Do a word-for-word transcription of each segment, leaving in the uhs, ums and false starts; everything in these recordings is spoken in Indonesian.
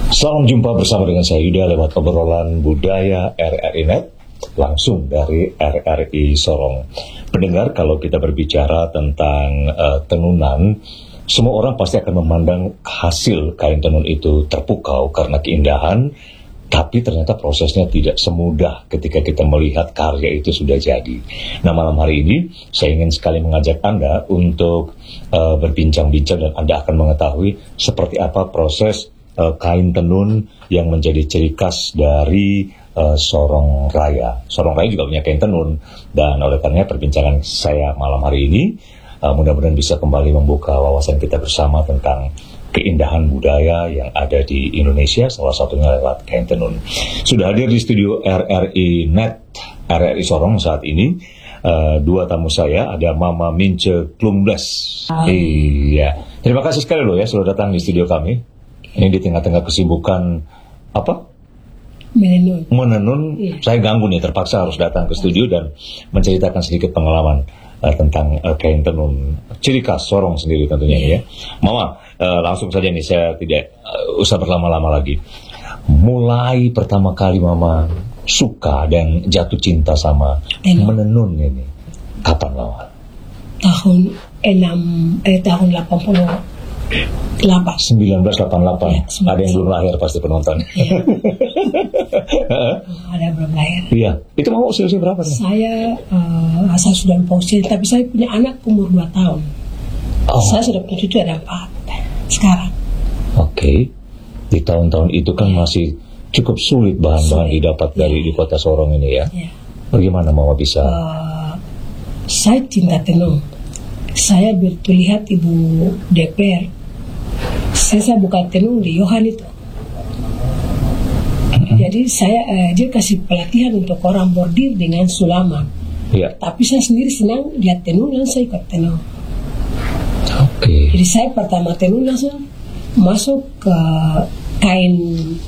Salam jumpa bersama dengan saya Yuda lewat obrolan budaya R R I Net langsung dari R R I Sorong. Pendengar, kalau kita berbicara tentang uh, tenunan, semua orang pasti akan memandang hasil kain tenun itu terpukau karena keindahan, tapi ternyata prosesnya tidak semudah ketika kita melihat karya itu sudah jadi. Nah, malam hari ini saya ingin sekali mengajak Anda untuk uh, berbincang-bincang dan Anda akan mengetahui seperti apa proses uh, kain tenun yang menjadi ciri khas dari uh, Sorong Raya. Sorong Raya juga punya kain tenun, dan oleh karenanya perbincangan saya malam hari ini uh, mudah-mudahan bisa kembali membuka wawasan kita bersama tentang keindahan budaya yang ada di Indonesia, salah satunya lewat kain tenun. Sudah hadir di studio R R I Net, R R I Sorong saat ini, uh, dua tamu saya, ada Mama Mince Klumbles. Iya, terima kasih sekali loh ya sudah datang di studio kami. Ini di tengah-tengah kesibukan apa? Menenun. Menenun. Iya. Saya ganggu nih, terpaksa harus datang ke studio dan menceritakan sedikit pengalaman uh, tentang uh, kain tenun ciri khas Sorong sendiri tentunya. Iya. Ya. Mama, uh, langsung saja nih, saya tidak uh, usah berlama-lama lagi. Mulai pertama kali Mama suka dan jatuh cinta sama tenun. Menenun ini kapan, Mama? Tahun enam eh tahun delapan puluh delapan. sembilan belas delapan puluh delapan. Ya, ada yang belum lahir pasti penonton. Ya. Ada belum lahir. Iya. Itu Mama usia berapa nih? Saya uh, asal sudah lupa usia, tapi saya punya anak umur dua tahun. Oh. Saya sudah punya cucu ada empat sekarang. Oke. Okay. Di tahun-tahun itu kan ya. Masih cukup sulit bahan-bahan sulit. didapat ya. dari di kota Sorong ini ya. Ya. Bagaimana Mama bisa? Uh, saya cinta tenun. Saya betul lihat Ibu D P R. Saya, saya buka tenun di Yohan itu. Mm-hmm. Jadi saya eh, dia kasih pelatihan untuk orang bordir dengan sulaman. Yeah. Tapi saya sendiri senang lihat tenun dan saya ikut tenun. Oke. Okay. Jadi saya pertama tenun langsung masuk ke kain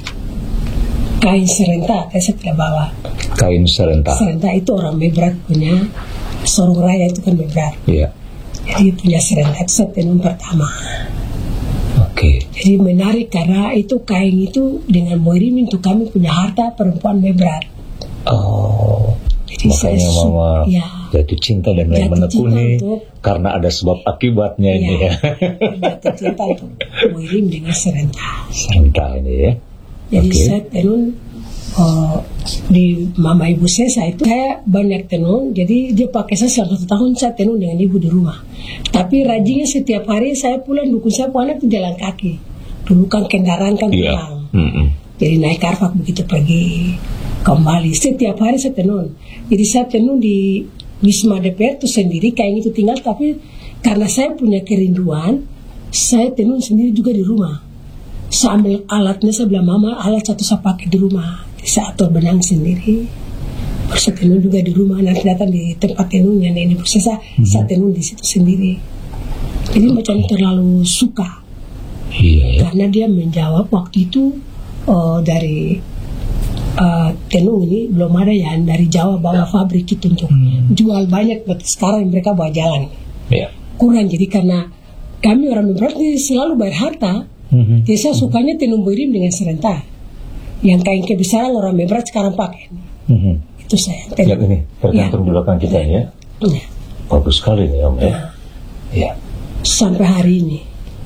kain serenta. Saya tidak bawa. Kain serenta. Serenta itu orang Mebrat punya. Sorong Raya itu kan Mebrat. Iya. Yeah. Jadi punya serenta itu saya tenun pertama. Okay. Jadi menarik karena itu kain itu dengan Boirim itu kami punya harta perempuan Mebrat. Oh, jadi makanya saya, Mama ya, jatuh cinta dan mulai menekuni untuk, karena ada sebab akibatnya ya, ini ya. Jatuh cinta untuk Boirim dengan serenta. Serenta ini ya. Jadi okay. saya tenun uh, di mama ibu saya, saya itu saya banyak tenun. Jadi dia pakai saya selama satu tahun saya tenun dengan ibu di rumah. Tapi rajinnya setiap hari saya pulang dukun saya pulang itu jalan kaki. Dulu kan kendaraan kan yeah. pulang. Mm-hmm. Jadi naik karfak begitu pergi kembali. Setiap hari saya tenun. Jadi saya tenun di Wisma D P R itu sendiri, kain itu tinggal. Tapi karena saya punya kerinduan, saya tenun sendiri juga di rumah. Saya ambil alatnya, saya bilang Mama alat satu saya pakai di rumah. Jadi saya atur benang sendiri. Saya tenun juga di rumah, nanti datang di tempat tenunnya ini proses saya, hmm. saya tenun di situ sendiri. Jadi macam terlalu suka, yeah. karena dia menjawab waktu itu uh, dari uh, tenun ini belum ada yang dari Jawa bawa pabrik itu untuk hmm. jual banyak. Sekarang mereka bawa jalan yeah. kurang. Jadi karena kami orang Mebrat selalu bayar harta, hmm. jadi saya sukanya tenun Boirim dengan serenta. Yang kain kebesaran orang Mebrat sekarang pakai. Hmm. Itu saya. Lihat ini, tergantung ya. Di belakang kita ya. ya. Bagus sekali nih Om ya. Ya. ya. Sampai hari ini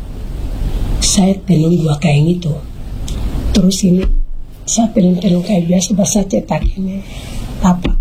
saya tenun dua kain itu. Terus ini saya tenun-tenun kain biasa, bahasa cetak ini tapak.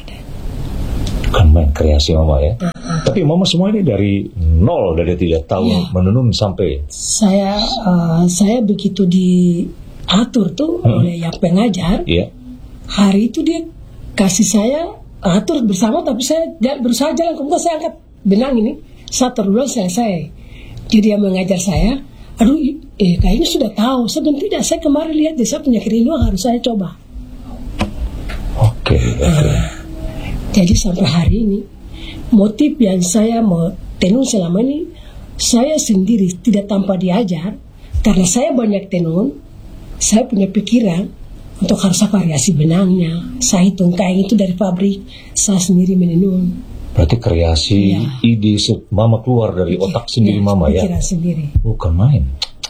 Kan main kreasi Mama ya. Uh-huh. Tapi Mama semua ini dari nol, dari tidak tahu ya. Menenun sampai. Saya uh, saya begitu diatur tuh hmm. oleh yang pengajar. Ya. Hari itu dia kasih saya atur bersama, tapi saya berusaha jalan, kemudian saya angkat benang ini satu bulan selesai. Jadi dia mengajar saya, aduh eh kayaknya sudah tahu. Sebenarnya tidak, saya kemarin lihat dia, saya punya kerinduan harus saya coba. Oke. Okay, okay. Nah, jadi sampai hari ini motif yang saya mau tenun selama ini saya sendiri tidak tanpa diajar, karena saya banyak tenun, saya punya pikiran untuk harus variasi benangnya. Saya hitung kain itu dari pabrik, saya sendiri menenun. Berarti kreasi, ya. ide Mama keluar dari Pikir, otak sendiri ya, Mama ya? Pikiran sendiri. Bukan main. Nah,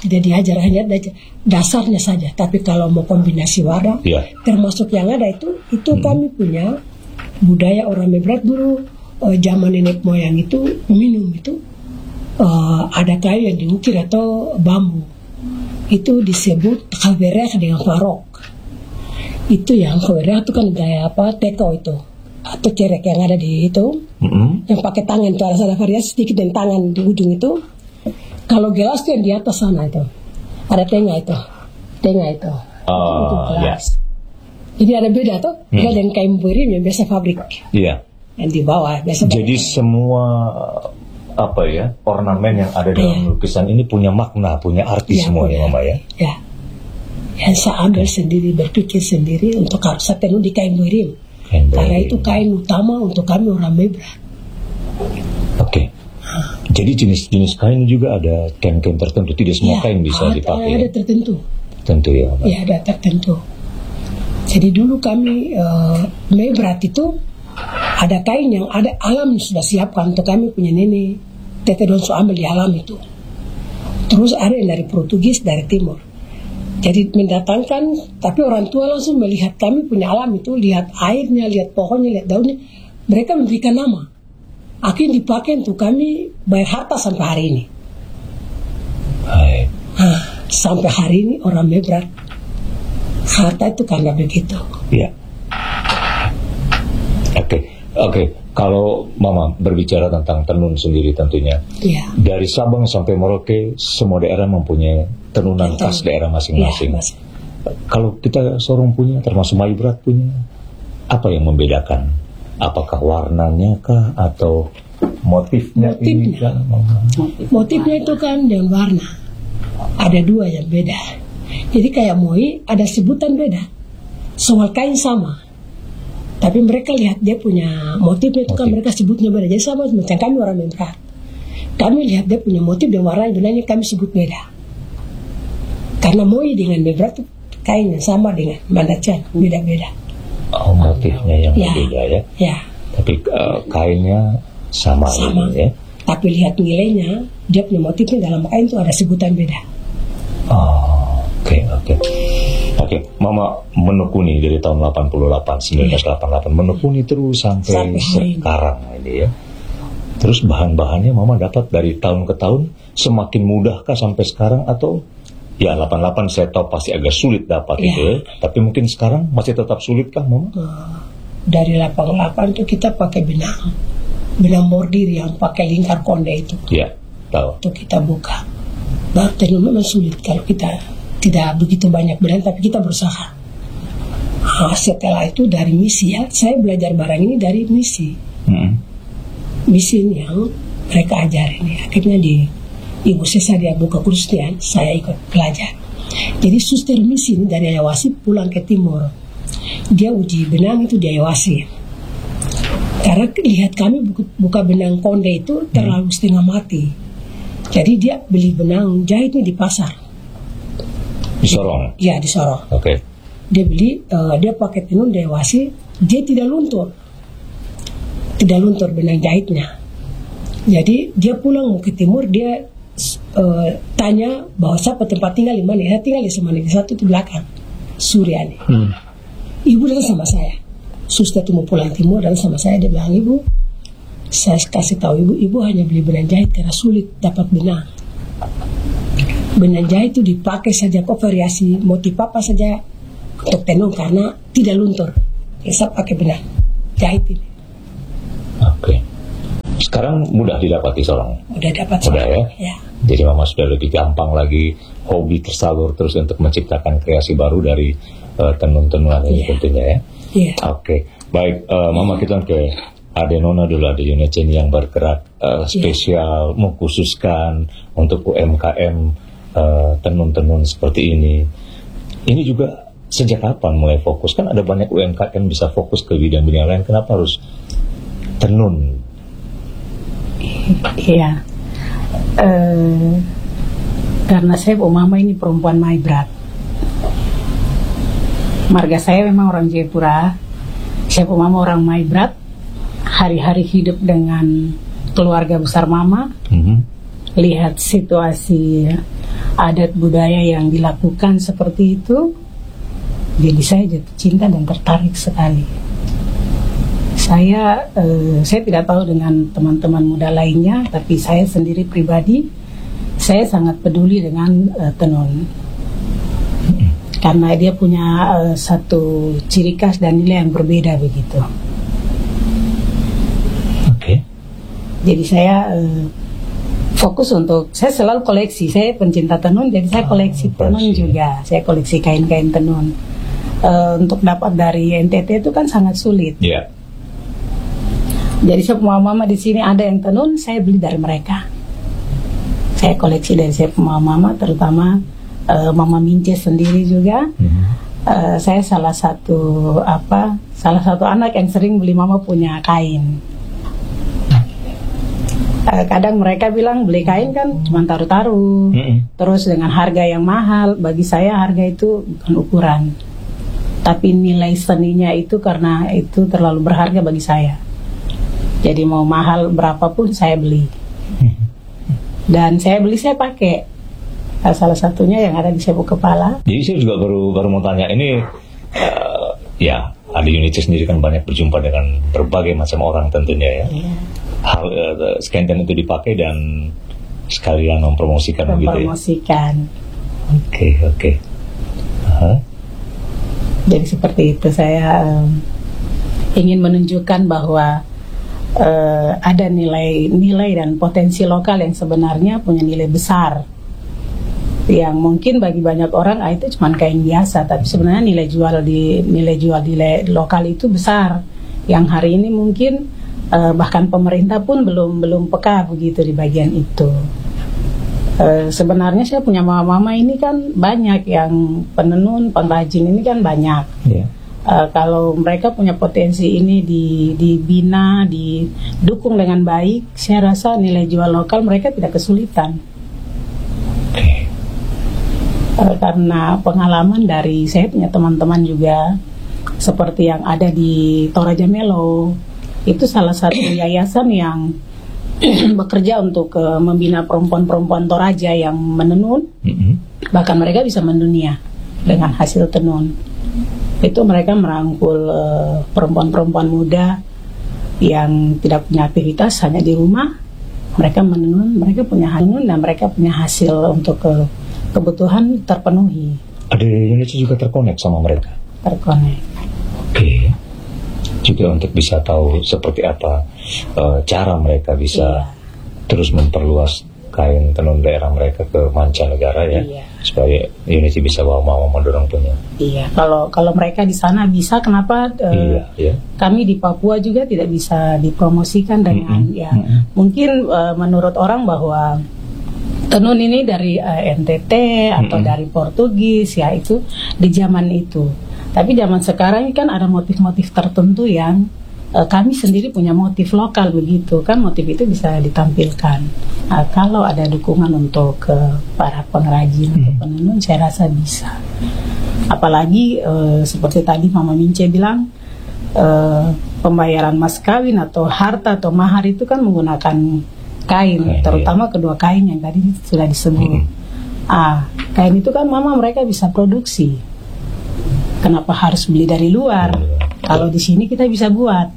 tidak diajar, hanya dasarnya saja. Tapi kalau mau kombinasi warna, yeah. termasuk yang ada itu, itu hmm. kami punya budaya orang Mebrat dulu, uh, zaman nenek moyang itu minum itu uh, ada kayu yang diukir atau bambu, itu disebut kaverek dengan farok. Itu yang kaverek itu kan gaya apa teko itu atau cerek yang ada di itu, mm-hmm. yang pakai tangan itu ada variasi sedikit dan tangan di ujung itu. Kalau gelas itu yang di atas sana itu ada tengah itu, tengah itu, uh, itu gelas. Yeah. Jadi ada beda tuh, beda hmm. dengan kain burim yang biasa pabrik. Iya. Yang di bawah biasa. Jadi pakai. Semua apa ya ornamen yang ada dalam yeah. lukisan ini punya makna, punya arti yeah, semua ya, Mama ya. Ya. Yang saya ambil sendiri, berpikir sendiri untuk harus saya tenun di kain burim. Kain Karena itu kain utama untuk kami orang Mebrat. Oke. Okay. Jadi jenis-jenis kain juga ada kain-kain tertentu, tidak semua ya, kain bisa ada, dipakai. Ada tertentu. Tentu ya. Ya ada tertentu. Jadi dulu kami uh, Mebrat itu ada kain yang ada alam sudah siapkan untuk kami punya nenek Tete Donso ambil di alam itu. Terus ada yang dari Portugis dari timur. Jadi mendatangkan, tapi orang tua langsung melihat kami punya alam itu, lihat airnya, lihat pohonnya, lihat daunnya, mereka memberikan nama. Akhirnya dipakai untuk kami bayar harta sampai hari ini. Hai. Nah, sampai hari ini orang Mebrat harta itu karena begitu. Iya. Oke, okay. oke. Okay. Kalau Mama berbicara tentang tenun sendiri tentunya, ya. Dari Sabang sampai Merauke semua daerah mempunyai tenunan ya, khas daerah masing-masing. Ya, kalau kita Sorong punya, termasuk Maibrat punya, apa yang membedakan? Apakah warnanya kah atau motifnya? Motifnya, ini kan, motifnya itu kan dan warna. Ada dua yang beda. Jadi kayak moi ada sebutan beda. Soal kain sama. Tapi mereka lihat dia punya motifnya itu motif. Kan mereka sebutnya beda. Jadi sama macam kami orang Mebrat. Kami lihat dia punya motif dan warna yang kami sebut beda. Karena moi dengan Mebrat itu kain yang sama dengan Mandacan, beda-beda. Oh, motifnya yang ya, berbeda ya. Ya. Tapi uh, kainnya sama, sama. Ini, ya. Tapi lihat nilainya, dia punya motifnya dalam kain itu ada sebutan beda. Oh, oke, okay, oke. Okay. Oke, okay, Mama menekuni dari tahun delapan puluh delapan, seribu sembilan ratus delapan puluh delapan, ya. Menekuni terus sampai, sampai sekarang ini ya. Terus bahan-bahannya Mama dapat dari tahun ke tahun, semakin mudahkah sampai sekarang atau ya delapan puluh delapan saya tahu pasti agak sulit dapat ya. Itu ya. Tapi mungkin sekarang masih tetap sulit kah Mama? Uh, dari delapan puluh delapan itu kita pakai benang. Benang bordir yang pakai lingkar konde itu. Iya, tahu. Itu kita buka. Baru tenun memang sulit kalau kita tidak begitu banyak benang, tapi kita berusaha. Nah, setelah itu dari misi ya, saya belajar barang ini dari misi. Hmm. Misi yang mereka ajarin ya. Akhirnya di Ibu Sesa dia buka kursusnya, saya ikut belajar. Jadi suster misi ini dari Ayawasi pulang ke timur. Dia uji benang itu di Ayawasi. Karena lihat kami buka, buka benang konde itu terlalu setengah mati. Jadi dia beli benang jahitnya di pasar. Di Sorong? Iya, di Sorong. Oke. Okay. Dia beli, uh, dia pakai tenun di Ayawasi, dia tidak luntur. Tidak luntur benang jahitnya. Jadi dia pulang mau ke timur, dia Uh, tanya bahwa siapa tempat tinggal di mana. Saya tinggal di Semanit satu di belakang Suryani. hmm. Ibu datang sama saya, suster itu mau pulang timur, datang sama saya. Dia bilang, ibu, saya kasih tahu ibu, ibu hanya beli benang jahit karena sulit dapat benang. Benang jahit itu dipakai saja kok variasi motif apa saja untuk tenun karena tidak luntur. Jadi saya pakai benang jahit ini. Oke. Okay. Sekarang mudah didapati Sorong. Mudah dapat. Mudah ya? Ya. Jadi Mama sudah lebih gampang lagi, hobi tersalur terus untuk menciptakan kreasi baru dari uh, tenun-tenunan ini yeah. tentunya ya. Yeah. Oke, okay. Baik uh, Mama kita ke Adenona dulu, ada unit yang bergerak uh, spesial yeah. mengkhususkan untuk U M K M uh, tenun-tenun seperti ini. Ini juga sejak kapan mulai fokus? Kan ada banyak U M K M bisa fokus ke bidang-bidang lain, kenapa harus tenun? Iya. Uh, karena saya bu mama ini perempuan Maibrat. Marga saya memang orang Jayapura. Saya bu mama orang Maibrat. Hari-hari hidup dengan keluarga besar mama. Mm-hmm. Lihat situasi adat budaya yang dilakukan seperti itu, jadi saya jatuh cinta dan tertarik sekali. Saya eh, saya tidak tahu dengan teman-teman muda lainnya, tapi saya sendiri pribadi saya sangat peduli dengan eh, tenun, karena dia punya eh, satu ciri khas dan nilai yang berbeda begitu. Oke. Okay. Jadi saya eh, fokus untuk, saya selalu koleksi, saya pencinta tenun, jadi saya koleksi oh, tenun juga, saya koleksi kain-kain tenun. Uh, untuk dapat dari N T T itu kan sangat sulit. Yeah. Jadi saya mama-mama di sini ada yang tenun, saya beli dari mereka. Saya koleksi dari saya mama-mama, terutama uh, Mama Mince sendiri juga. Mm-hmm. Uh, saya salah satu apa, salah satu anak yang sering beli mama punya kain. Uh, kadang mereka bilang beli kain kan cuma taruh-taruh, mm-hmm. terus dengan harga yang mahal. Bagi saya harga itu bukan ukuran, tapi nilai seninya itu, karena itu terlalu berharga bagi saya. Jadi mau mahal berapapun saya beli. Dan saya beli, saya pakai. Nah, salah satunya yang ada di sabuk kepala. Jadi saya juga baru baru mau tanya ini, uh, ya ada Eunice sendiri kan banyak berjumpa dengan berbagai macam orang tentunya ya. Yeah. Hal uh, skanten itu dipakai dan sekalian mempromosikan, mempromosikan. Gitu ya. Oke okay, oke. Okay. Uh-huh. Jadi seperti itu, saya um, ingin menunjukkan bahwa uh, ada nilai-nilai dan potensi lokal yang sebenarnya punya nilai besar, yang mungkin bagi banyak orang ah, itu cuma kain biasa, tapi sebenarnya nilai jual di nilai jual di lokal itu besar, yang hari ini mungkin uh, bahkan pemerintah pun belum belum peka begitu di bagian itu. Uh, sebenarnya saya punya mama-mama ini kan banyak yang penenun, pengrajin ini kan banyak. Yeah. Uh, kalau mereka punya potensi ini di, dibina, didukung dengan baik, saya rasa nilai jual lokal mereka tidak kesulitan. Okay. Uh, karena pengalaman dari saya punya teman-teman juga, seperti yang ada di Toraja Melo, itu salah satu yayasan yang bekerja untuk uh, membina perempuan-perempuan Toraja yang menenun, mm-hmm. bahkan mereka bisa mendunia dengan hasil tenun. Itu mereka merangkul uh, perempuan-perempuan muda yang tidak punya aktivitas, hanya di rumah, mereka menenun, mereka punya tenun dan mereka punya hasil untuk uh, kebutuhan terpenuhi. Ada Eunice juga terkonek sama mereka? Terkonek. Oke. Okay. Juga untuk bisa tahu seperti apa uh, cara mereka bisa iya. terus memperluas kain tenun daerah mereka ke mancanegara ya, iya. supaya Eunice bisa bawa mau mendorong punya. Iya, kalau kalau mereka di sana bisa, kenapa uh, iya, iya. kami di Papua juga tidak bisa dipromosikan dengan mm-hmm. ya mm-hmm. mungkin uh, menurut orang bahwa tenun ini dari uh, N T T atau mm-hmm. dari Portugis ya, itu di zaman itu. Tapi zaman sekarang kan ada motif-motif tertentu yang uh, kami sendiri punya motif lokal begitu kan, motif itu bisa ditampilkan. Nah, kalau ada dukungan untuk uh, para pengrajin hmm. atau penenun, saya rasa bisa. Apalagi uh, seperti tadi Mama Mince bilang, uh, pembayaran mas kawin atau harta atau mahar itu kan menggunakan kain, kain terutama iya. kedua kain yang tadi sudah disebut. Hmm. Ah, kain itu kan Mama mereka bisa produksi. Kenapa harus beli dari luar? Kalau di sini kita bisa buat.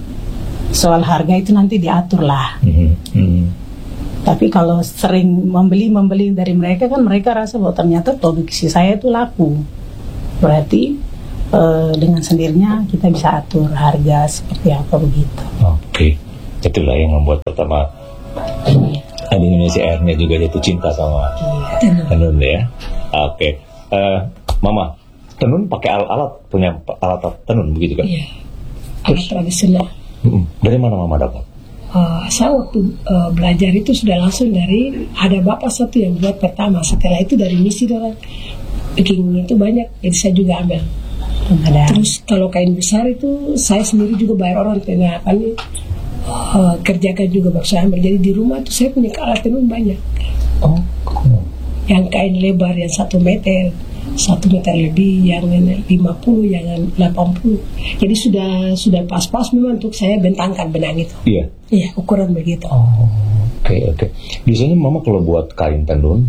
Soal harga itu nanti diatur lah. Mm-hmm. Mm-hmm. Tapi kalau sering membeli-membeli dari mereka kan mereka rasa bahwa ternyata produksi saya itu laku. Berarti eh, dengan sendirinya kita bisa atur harga seperti apa begitu. Oke, okay. Itulah yang membuat pertama iya. Ada Indonesia Airnya juga jatuh cinta sama iya. tenun ya. Oke, okay. uh, Mama. Tenun pakai alat-alat, punya alat tenun begitu kan? Iya, alat tradisional. Dari mana Mama dapat? Uh, saya waktu uh, belajar itu sudah langsung dari, ada bapak satu yang buat pertama. Setelah itu dari misi orang bikin itu banyak, jadi saya juga ambil. Ada. Terus kalau kain besar itu saya sendiri juga bayar orang tengah apa nih, uh, kerjakan juga baru saya ambil. Jadi di rumah itu saya punya alat tenun banyak. Oh. Yang kain lebar yang satu meter. Satu meter lebih, yang lima puluh, yang delapan puluh. Jadi sudah sudah pas-pas memang untuk saya bentangkan benang itu. Iya. Iya, ukuran begitu. Oh, oke okay, oke. Okay. Biasanya Mama kalau buat kain tenun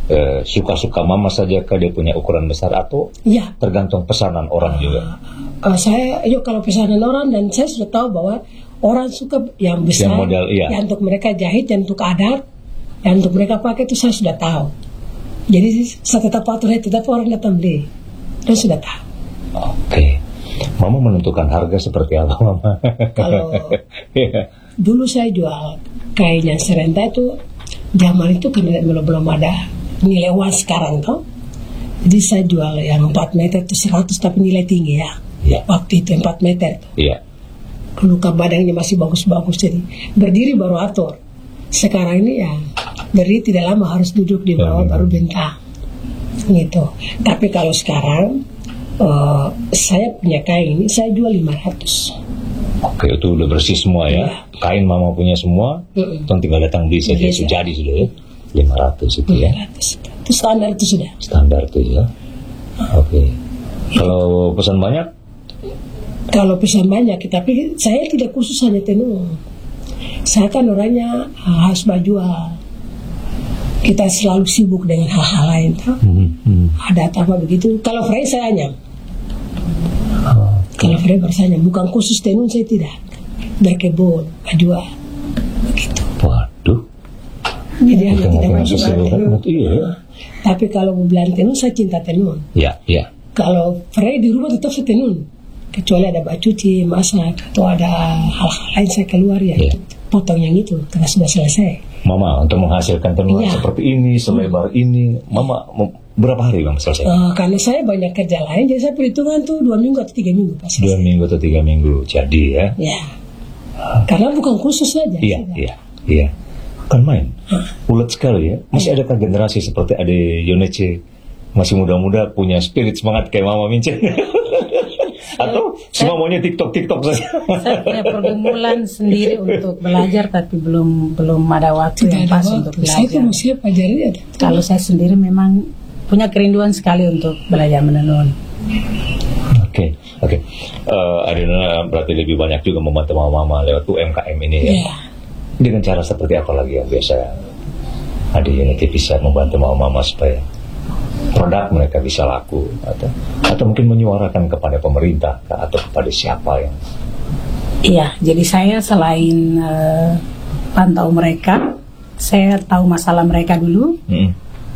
eh, suka-suka mama saja kah dia punya ukuran besar atau Ya, tergantung pesanan orang juga? uh, saya, yuk kalau pesanan orang, dan saya sudah tahu bahwa orang suka yang besar, Yang model, iya. yang untuk mereka jahit, dan untuk adat, dan untuk mereka pakai itu saya sudah tahu. Jadi saya tetap patuh, tetap orang datang beli, dan sudah tahu. Oke, mama menentukan harga seperti apa, mama? Kalau Iya. dulu saya jual kain yang serenta itu, zaman itu kan belum belum ada nilai uang sekarang toh. Jadi saya jual yang empat meter itu seratus, tapi nilai tinggi ya. Iya. Waktu itu empat meter. Iya. Dulu kan badannya masih bagus-bagus, jadi berdiri baru atur. Sekarang ini ya berdiri tidak lama, harus duduk di bawah baru bentang gitu. Tapi kalau sekarang uh, saya punya kain ini saya jual lima ratus. Oke, itu udah bersih semua ya. Iya. Kain mama punya semua, Mm-mm. tuh tinggal datang beli saja, Iya, itu iya. jadi sudah ya. lima ratus itu ya. lima ratus. Itu standar itu sudah. Standar tuh ya. Oke. Kalau pesan banyak? Kalau pesan banyak, tapi saya tidak khusus hanya tenun. Saya kan orangnya harus berjual. Kita selalu sibuk dengan hal-hal lain toh. Hmm, hmm. Ada apa begitu. Kalau Frey saya hanya Oh, Kalau Frey bersanya, bukan khusus tenun, saya tidak. Berkebun, berjual, begitu. waduh. Jadi hanya Oke, tidak mungkin masuk sesuai ke tenun. banget, iya. Tapi kalau mau bilang tenun, saya cinta tenun. Ya, ya. Kalau Frey di rumah tetap saya tenun. Kecuali ada bak cuci, masak, atau ada hal-hal lain saya keluar ya. Iya. Potong yang itu, karena sudah selesai. Mama untuk menghasilkan tenunan Iya. seperti ini, selebar ini, mama mau- berapa hari bang selesai? Uh, karena saya banyak kerja lain, jadi saya perhitungan tuh dua minggu atau tiga minggu pas Dua selesai. minggu atau tiga minggu jadi ya? Ya, karena bukan khusus saja. Iya, sudah. iya, iya. Bukan main. Ulet sekali ya. Masih adakah generasi seperti Ade Yonece masih muda-muda punya spirit semangat kayak Mama Mince? Atau semua maunya TikTok-TikTok saja? Saya punya pergumulan sendiri untuk belajar, tapi belum belum ada waktu Tidak yang ada pas waktu. untuk Saya tuh belajar. mesti pelajari ada. Kalau saya sendiri memang punya kerinduan sekali untuk belajar menenun. Oke, oke. Eh, Adina berarti lebih banyak juga membantu mama-mama lewat U M K M ini ya. Iya. Dengan cara seperti apa lagi yang biasa Ade Yonece bisa membantu mama-mama supaya produk mereka bisa laku, atau atau mungkin menyuarakan kepada pemerintah atau kepada siapa yang Iya, jadi saya selain eh, pantau mereka, saya tahu masalah mereka dulu. Hmm.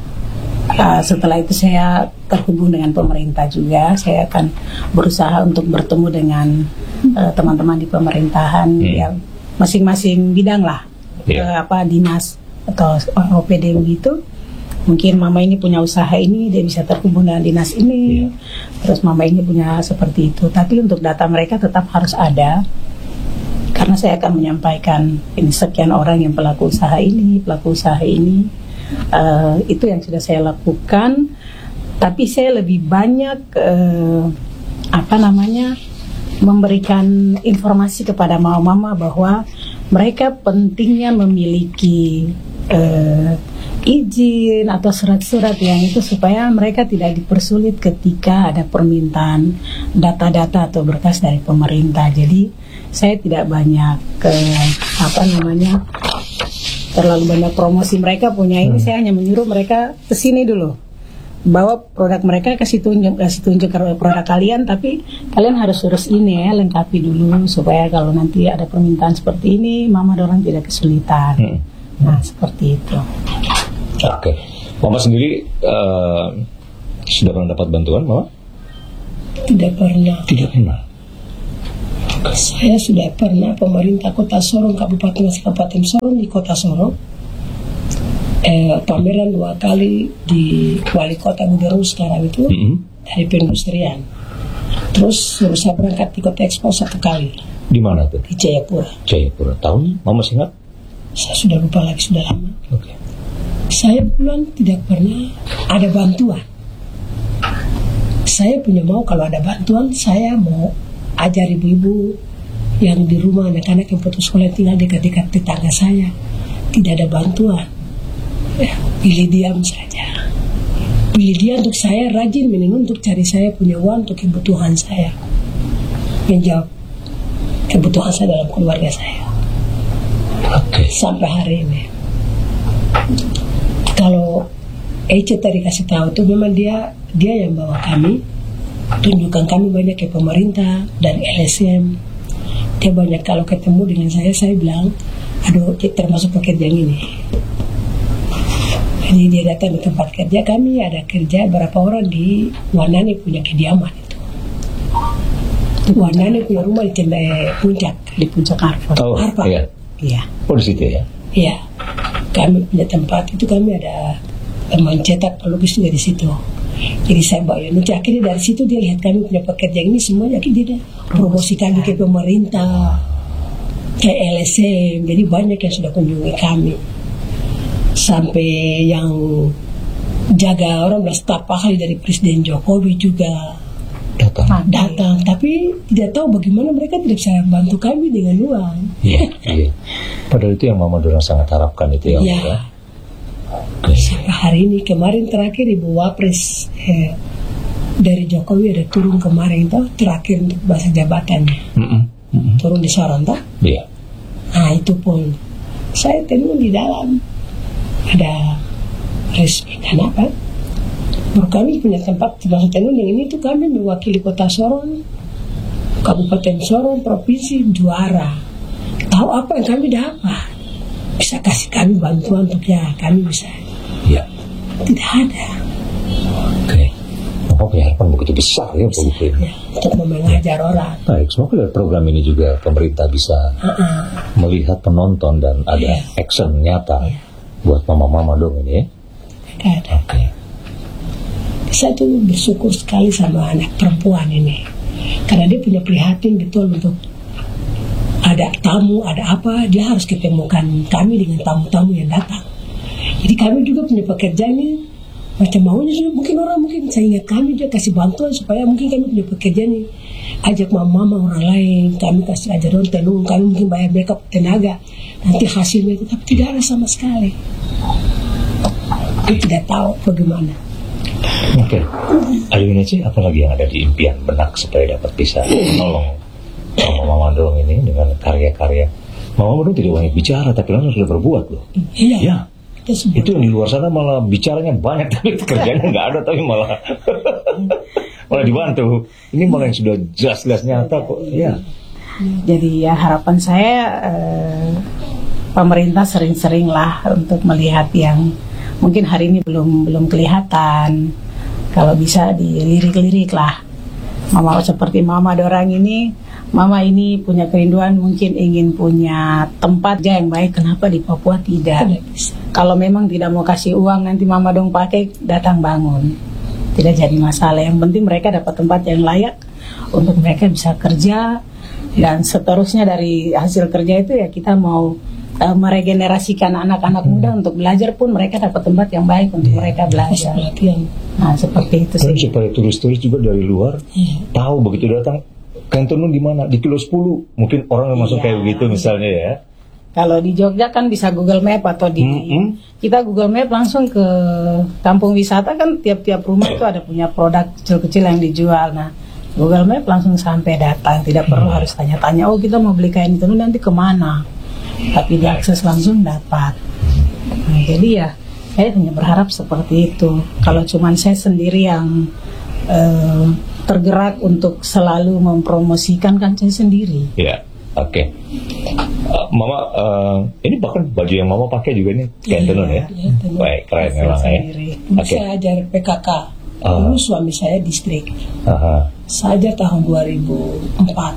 Uh, setelah itu saya terhubung dengan pemerintah juga. Saya akan berusaha untuk bertemu dengan uh, teman-teman di pemerintahan Hmm. yang masing-masing bidang lah, Iya. uh, apa dinas atau O P D begitu. Mungkin mama ini punya usaha ini, dia bisa terhubung dengan dinas ini. Iya. Terus mama ini punya seperti itu. Tapi untuk data mereka tetap harus ada, karena saya akan menyampaikan ini sekian orang yang pelaku usaha ini, pelaku usaha ini. Uh, itu yang sudah saya lakukan, tapi saya lebih banyak uh, apa namanya memberikan informasi kepada mama-mama bahwa mereka pentingnya memiliki uh, izin atau surat-surat yang itu supaya mereka tidak dipersulit ketika ada permintaan data-data atau berkas dari pemerintah. Jadi saya tidak banyak uh, apa namanya terlalu banyak promosi mereka punya ini. Hmm. Saya hanya menyuruh mereka ke sini dulu, bawa produk mereka, kasih tunjuk kasih tunjuk produk kalian, tapi kalian harus urus ini ya, lengkapi dulu supaya kalau nanti ada permintaan seperti ini mama dorang tidak kesulitan. Hmm. Nah seperti itu. Oke, Mama sendiri uh, sudah pernah dapat bantuan, Mama? Tidak pernah. Tidak pernah. Saya sudah pernah pemerintah Kota Sorong, Kabupaten Kabupaten Sorong di Kota Sorong, eh, pameran dua kali di wali kota gubernur sekarang itu Mm-hmm. dari perindustrian. Terus suruh saya berangkat di Kota Expo satu kali Di mana tuh? di Jayapura. Jayapura. Tahun? Mama masih ingat? Saya sudah lupa lagi, sudah lama. Oke. Saya pulang tidak pernah ada bantuan. Saya punya mau kalau ada bantuan, saya mau ajar ibu-ibu yang di rumah anak-anak yang putus sekolah tinggal dekat-dekat tetangga saya. Tidak ada bantuan, ya, pilih diam saja. Pilih dia untuk saya rajin menenun untuk cari saya punya uang untuk kebutuhan saya, menjawab kebutuhan saya dalam keluarga saya. Oke. Sampai hari ini kalau Ece tadi kasih tahu tuh memang dia dia yang bawa kami, tunjukkan kami banyak ke pemerintah dan L S M. Dia banyak kalau ketemu dengan saya, saya bilang, aduh termasuk pekerjaan ini. Jadi dia datang di tempat kerja kami, ada kerja berapa orang di Wanane punya kediaman itu. Wanane punya rumah di tenda puncak, di puncak Arfa. Oh, Arfa. iya. Iya. Oh, di situ ya? Iya. Kami punya tempat itu, kami ada teman cetak pelukis juga di situ. Jadi saya bawa Yunus, akhirnya dari situ dia lihat kami punya pekerjaan ini semuanya, akhirnya dia promosi kami ke pemerintah, ke L S M. Jadi banyak yang sudah kunjungi kami, sampai yang jaga orang belas staf ahli dari Presiden Jokowi juga datang. datang, tapi tidak tahu bagaimana mereka tidak bisa bantu kami dengan uang. Iya, iya. Padahal itu yang Mama Dorang sangat harapkan itu ya. Ya. Ya. Sampai hari ini, kemarin terakhir Ibu Wapres eh, dari Jokowi ada turun kemarin tuh terakhir untuk masa jabatannya, Mm-mm. Mm-mm. turun di Sorong tuh. Iya. Nah itu pun saya tenun di dalam ada resmi kenapa? Baru kami punya tempat termasuk tenun yang ini tuh kami mewakili Kota Sorong, Kabupaten Sorong, Provinsi juara. Tahu apa yang kami dapat? Bisa kasih kami bantuan untuk ya kami bisa. Iya. Tidak ada. Oke. Mama punya harapan begitu besar ya begitu. Ya, untuk mengajar orang. Baik, semoga dari program ini juga pemerintah bisa Uh-uh. melihat penonton dan ada Iya. action nyata Iya. buat mama-mama dong ini ya. Tidak ada. Oke. Saya tuh bersyukur sekali sama anak perempuan ini, karena dia punya prihatin betul untuk ada tamu, ada apa, dia harus ketemukan kami dengan tamu-tamu yang datang. Jadi kami juga punya pekerjaan ini macam maunya sih, mungkin orang mungkin saya ingat kami dia kasih bantuan supaya mungkin kami punya pekerjaan ini, ajak mama-mama orang lain, kami kasih ajar orang tenung, kami mungkin bayar mereka tenaga, nanti hasilnya itu, tapi tidak ada sama sekali. Dia tidak tahu bagaimana. Oke. Aduh sih, apalagi yang ada di impian benak supaya dapat bisa menolong Mama Dong ini dengan karya-karya. Mama Dong tidak banyak bicara, tapi langsung sudah berbuat loh. Iya. Ya. Itu Itu yang di luar sana malah bicaranya banyak, tapi kerjanya nggak ada, tapi malah malah dibantu. Ini malah yang sudah jelas-jelas nyata kok. Ya. Jadi ya harapan saya eh, pemerintah sering-sering lah untuk melihat yang mungkin hari ini belum belum kelihatan. Kalau bisa dilirik-lirik lah. Mama seperti Mama Dorang ini, Mama ini punya kerinduan mungkin ingin punya tempat aja yang baik. Kenapa di Papua tidak? Kalau memang tidak mau kasih uang, nanti Mama Dong pakai datang bangun. Tidak jadi masalah. Yang penting mereka dapat tempat yang layak untuk mereka bisa kerja. Dan seterusnya dari hasil kerja itu ya kita mau uh, meregenerasikan anak-anak hmm. muda untuk belajar pun mereka dapat tempat yang baik untuk yeah. mereka belajar. Nah seperti itu sih. sih. Supaya turis-turis juga dari luar yeah. tahu begitu datang kain tenun di mana, di kilo sepuluh. Mungkin orang yang masuk yeah. kayak begitu misalnya ya. Kalau di Jogja kan bisa Google Map atau di mm-hmm. kita Google Map langsung ke kampung wisata kan tiap-tiap rumah itu ada punya produk kecil-kecil yang dijual. Nah Google Map langsung sampai datang, tidak perlu hmm. harus tanya-tanya. Oh kita mau beli kain tenun nanti kemana? Tapi diakses langsung dapat. Nah, jadi ya saya hanya berharap seperti itu. Kalau cuman saya sendiri yang eh, tergerak untuk selalu mempromosikan kan saya sendiri. Ya. Oke, okay. uh, Mama, uh, ini bahkan baju yang Mama pakai juga nih kain tenun ya, ya tenun. Baik, keren memang ya. Oke. Okay. Saya ajar P K K, uh. dulu suami saya distrik, uh-huh. saya ajar tahun dua ribu empat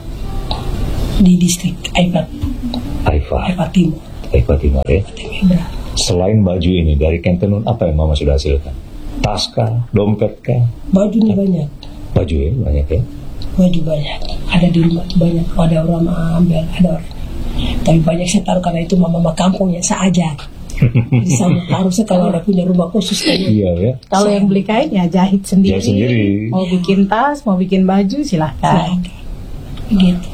di distrik Aipat, Aipat, Aipat Timur, Aipat Timur ya. Timur. Selain baju ini dari kain tenun apa yang Mama sudah hasilkan? Tas kah, dompet kah? Baju ini banyak. Baju ya, banyak ya. Baju banyak, ada di rumah banyak, ada orang ambil, ada orang. Tapi banyak saya taruh karena itu mama-mama kampung yang saya ajar. Jadi saya harusnya kalau ada punya rumah khusus kayak iya ya. Kalau yang beli kain ya jahit sendiri. Jahit sendiri. Mau bikin tas, mau bikin baju silahkan. Begitu.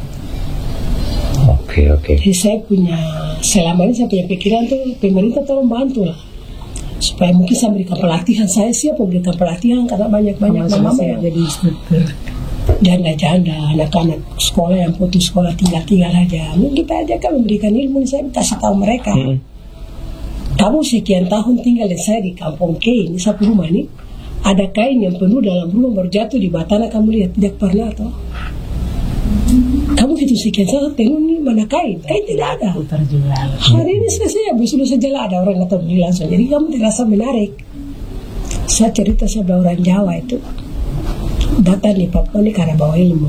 Oke oke. Jadi saya punya selama ini saya punya pikiran tuh pemerintah tolong bantu lah. Supaya mungkin saya berikan pelatihan, saya siap memberikan pelatihan karena banyak-banyak mama-mama yang jadi instruktur. Janda-janda, anak-anak sekolah yang putus sekolah tinggal-tinggal aja. Mungkin kita aja kan memberikan ilmu, saya kasih tahu mereka. Hmm. kamu sekian tahun tinggal dan saya di kampung K ini, satu rumah ini, ada kain yang penuh dalam rumah baru jatuh di batana, kamu lihat tidak pernah atau? Kamu hitung sekian tahun tenun ini mana kain? Kain tidak ada. Terjual. Hari ini selesai, habis sudah saja ada orang datang beli langsung. Jadi kamu terasa menarik. Saya cerita sama orang Jawa itu, datang di Papua ini karena bawa ilmu.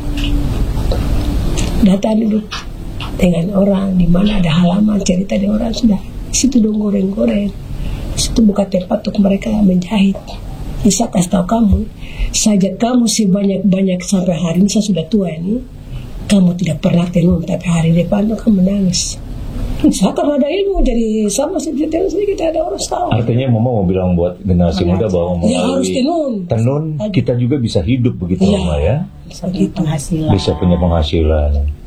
Datang duduk dengan orang di mana ada halaman cerita di orang, sudah situ dong goreng-goreng, situ buka tempat untuk mereka menjahit. Bisa kasih tahu kamu, saja kamu sebanyak-banyak sampai hari ini saya sudah tua ini, kamu tidak pernah tenun, tapi hari depan tuh kamu menangis. Saya kalau ada ilmu jadi sama seperti tenun sedikit ada orang tahu. Artinya Mama mau bilang buat generasi muda bahwa ya, harus melalui tenun. tenun kita juga bisa hidup begitu Ya. Mama ya. Bisa punya penghasilan. Bisa punya penghasilan.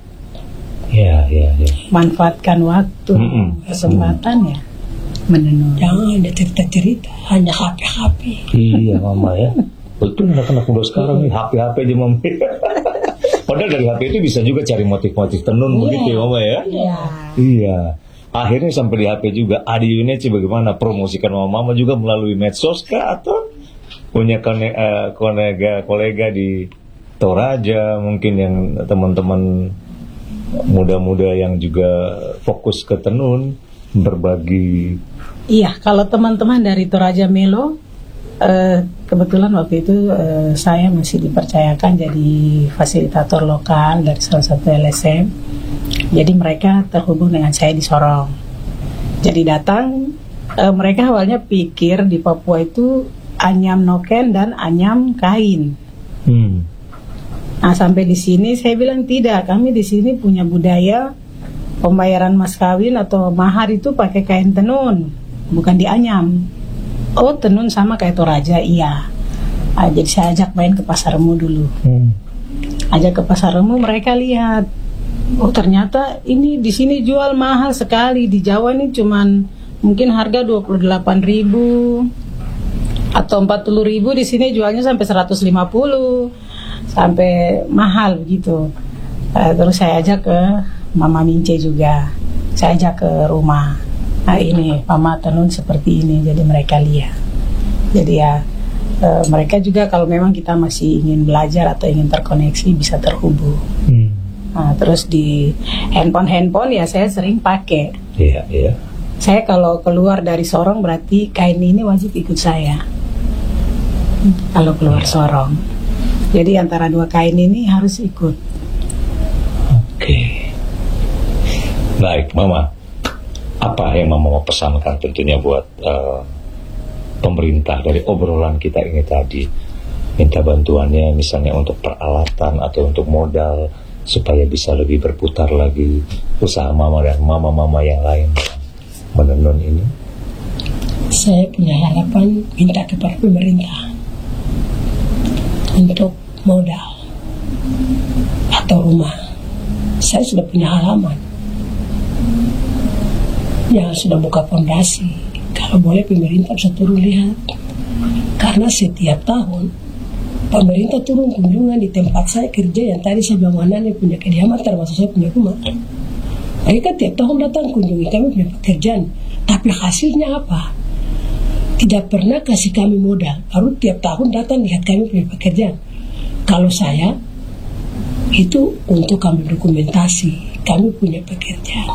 Ya, ya, ya. Manfaatkan waktu, Mm-mm. kesempatan ya menenun. Jangan ada cerita-cerita, hanya H P H P. Iya Mama ya. Betul anak-anak muda sekarang nih H P H P aja Mama. Padahal dari H P itu bisa juga cari motif-motif tenun begitu ya Mama ya. Iya. Iya. Akhirnya sampai di H P juga. Adi Yuneci bagaimana promosikan Mama juga melalui medsos kah atau punya kone, uh, kolega kolega di Toraja mungkin yang teman-teman muda-muda yang juga fokus ke tenun berbagi. Iya, kalau teman-teman dari Toraja Melo, eh, kebetulan waktu itu eh, saya masih dipercayakan jadi fasilitator lokal dari salah satu L S M. Jadi mereka terhubung dengan saya di Sorong. Jadi datang, eh, mereka awalnya pikir di Papua itu anyam noken dan anyam kain. Hmm. Nah sampai di sini saya bilang tidak, kami di sini punya budaya pembayaran mas kawin atau mahar itu pakai kain tenun, bukan dianyam. Oh tenun sama kayak Toraja, iya. Nah, jadi saya ajak main ke Pasar Remu dulu. Hmm. Ajak ke Pasar Remu, mereka lihat, oh ternyata ini di sini jual mahal sekali. Di Jawa ini cuman mungkin harga dua puluh delapan ribu atau empat puluh ribu, di sini jualnya sampai seratus lima puluh, sampai mahal begitu. Uh, terus saya ajak ke Mama Mince juga, saya ajak ke rumah. Nah ini Mama tenun seperti ini, jadi mereka lihat. Jadi ya uh, mereka juga kalau memang kita masih ingin belajar atau ingin terkoneksi bisa terhubung. Hmm. Nah, terus di handphone-handphone ya saya sering pakai. Iya, iya. Saya kalau keluar dari Sorong berarti kain ini wajib ikut saya. Kalau keluar Ya. Sorong. Jadi antara dua kain ini harus ikut. Oke. Baik, Mama. Apa yang Mama mau pesankan tentunya buat uh, pemerintah dari obrolan kita ini tadi? Minta bantuannya misalnya untuk peralatan atau untuk modal supaya bisa lebih berputar lagi usaha Mama dan mama-mama yang lain menenun ini. Saya punya harapan minta kepada pemerintah untuk modal atau rumah. Saya sudah punya halaman yang sudah buka fondasi. Kalau boleh pemerintah bisa turun lihat, karena setiap tahun pemerintah turun kunjungan di tempat saya kerja yang tadi saya bilang Wanane punya kediaman termasuk saya punya rumah. Mereka tiap tahun datang kunjungi kami punya pekerjaan, tapi hasilnya apa? Tidak pernah kasih kami modal, baru tiap tahun datang lihat kami punya pekerjaan. Kalau saya itu untuk kami dokumentasi, kami punya pekerjaan,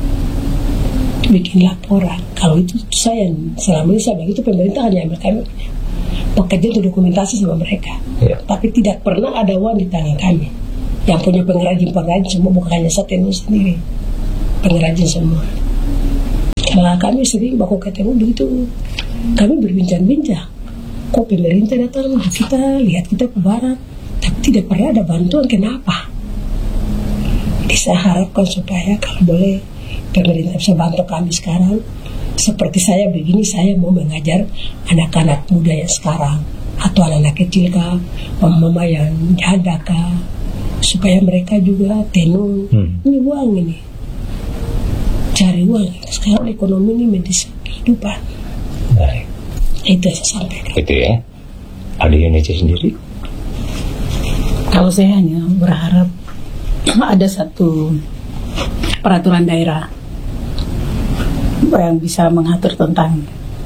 bikin laporan. Kalau itu saya selama ini saya begitu, pemerintah hanya ambil kami pekerjaan untuk dokumentasi sama mereka, Ya. tapi tidak pernah ada uang di tangan kami. Yang punya pengrajin-pengrajin semua, bukan hanya saya tenun sendiri, pengrajin semua. Nah kami sering baku ketemu begitu, kami berbincang-bincang. Kok pemerintah datang kita lihat kita ke barat, tapi tidak pernah ada bantuan, kenapa? Jadi saya harapkan supaya kalau boleh pemerintah bisa bantu kami sekarang. Seperti saya begini, saya mau mengajar anak-anak muda yang sekarang, atau anak-anak kecil kah, mama-mama yang janda kah, supaya mereka juga tenun. Hmm. Ini uang ini, cari uang. Sekarang ekonomi ini mendesak kehidupan. Baik. Itu yang saya sampaikan. Itu ya. Ada Yuneci sendiri. Kalau saya hanya berharap ada satu peraturan daerah yang bisa mengatur tentang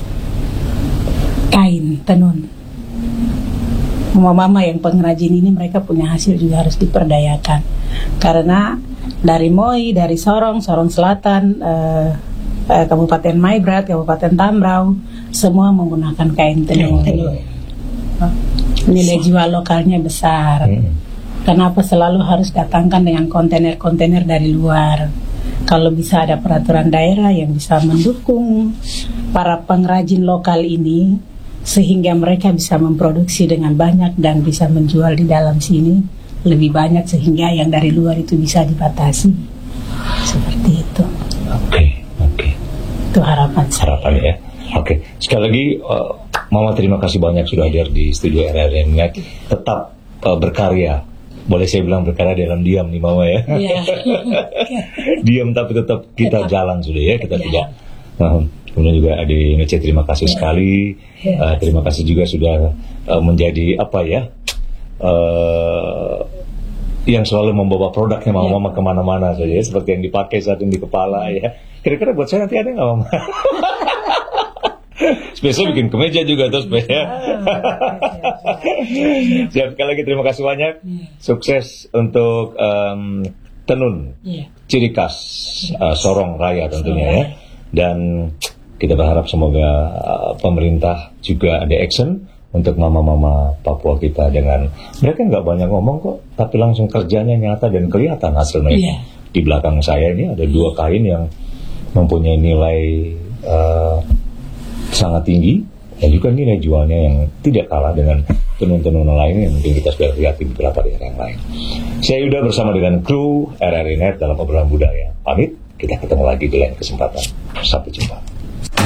kain tenun. Mama-mama yang pengrajin ini mereka punya hasil juga harus diperdayakan, karena dari Moi, dari Sorong, Sorong Selatan, eh, eh, Kabupaten Maibrat, Kabupaten Tambrau, semua menggunakan kain tenun. tenun. Nilai jual lokalnya besar. Hmm. Kenapa selalu harus datangkan dengan kontainer-kontainer dari luar? Kalau bisa ada peraturan daerah yang bisa mendukung para pengrajin lokal ini, sehingga mereka bisa memproduksi dengan banyak dan bisa menjual di dalam sini lebih banyak, sehingga yang dari luar itu bisa dibatasi. Seperti itu. Oke, okay, oke. Okay. Itu harapan saya. Harapan ya. Oke, okay. Sekali lagi uh, Mama terima kasih banyak sudah hadir di studio R R I Net. Tetap uh, berkarya. Boleh saya bilang berkarya dalam diam nih Mama ya. Yeah. Diam tapi tetap kita tetap jalan sudah ya, kita yeah. tidak. Nah, kemudian juga Ade Nece terima kasih yeah. sekali. Yeah. Uh, terima kasih juga sudah uh, menjadi apa ya? Uh, yang selalu membawa produknya Mama-Mama yeah. kemana-mana saja ya, seperti yang dipakai saat ini di kepala ya. Kira-kira buat saya nanti ada nggak Mama? Spesial bikin kemeja juga terus ya. Siap, sekali lagi terima kasih banyak. Sukses untuk um, tenun ciri khas uh, Sorong Raya tentunya ya. Dan kita berharap semoga uh, pemerintah juga ada action untuk mama-mama Papua kita, dengan mereka nggak banyak ngomong kok, tapi langsung kerjanya nyata dan kelihatan hasilnya. Yeah. Di belakang saya ini ada dua kain yang mempunyai nilai uh, sangat tinggi dan juga nilai jualnya yang tidak kalah dengan tenun-tenun lain yang mungkin kita sudah lihat di beberapa daerah yang lain. Saya Yuda bersama dengan kru R R I Net dalam obrolan budaya. Pamit, kita ketemu lagi di lain kesempatan. Sampai jumpa.